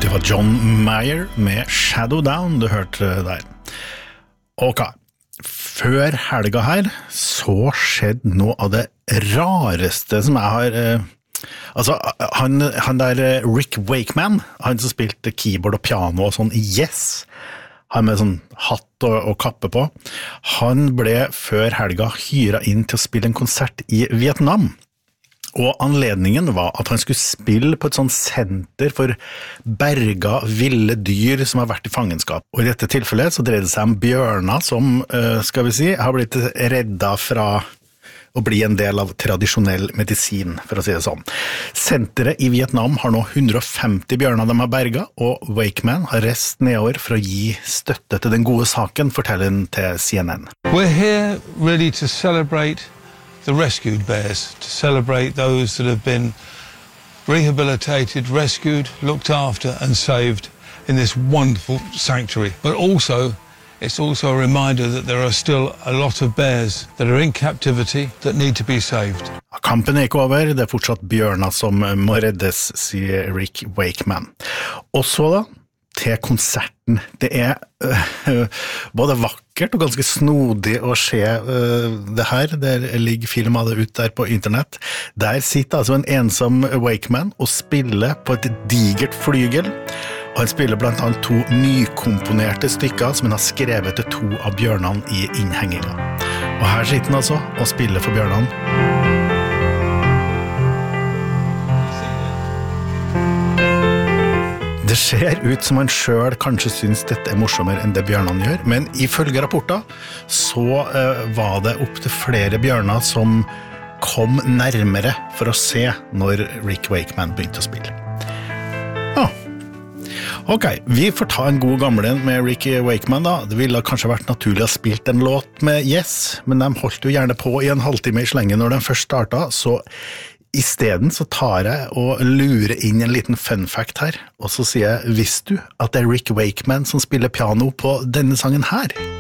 Det var John Mayer med Shadow Down du hørte der. Ok, før helga her så skjedde noe av det rareste som jeg har... Altså, han der Rick Wakeman, han som spilte keyboard og piano og sånn i Yes, han med sånn hatt og kappe på, han ble før helga hyret inn til å spille en konsert i Vietnam. Og anledningen var at han skulle spille på et sånt senter for berga ville dyr som har vært i fangenskap. Og i dette tilfellet så dreide det seg om bjørner som, skal vi si, har blitt redda fra å bli en del av tradisjonell medisin, for å si det sånn. Senteret i Vietnam har nå 150 bjørner de har berga, og Wakeman har reist nedover for å gi støtte til den gode saken, forteller han til CNN. We're here really to celebrate the rescued bears, to celebrate those that have been rehabilitated, rescued, looked after and saved in this wonderful sanctuary. But also, it's also a reminder that there are still a lot of bears that are in captivity that need to be saved. Kampen er ikke over, det er fortsatt bjørner som må reddes, sier Rick Wakeman. Og så da, til konserten. Det er både vakkert og ganske snodig å se det her. Det ligger film av det ut der på internett. Der sitter altså en ensom Wakeman og spiller på et digert flygel. Han spiller blant annet 2 nykomponerte stykker som han har skrevet til 2 av bjørnene i innhenginga. Og her sitter han altså og spiller for bjørnene. Det ser ut som han selv kanskje synes dette er morsommere enn det bjørnene gjør, men ifølge rapporter så var det opp til flere bjørner som kom nærmere for å se når Rick Wakeman begynte å spille. Ok, vi får ta en god gamle med Rick Wakeman da. Det ville kanskje vært naturlig å spilt en låt med Yes, men de holdt jo gjerne på i en halvtime i slengen når den først startet, så i stedet så tar jeg og lurer inn en liten fun fact her, og så sier jeg, visste du at det er Rick Wakeman som spiller piano på denne sangen her?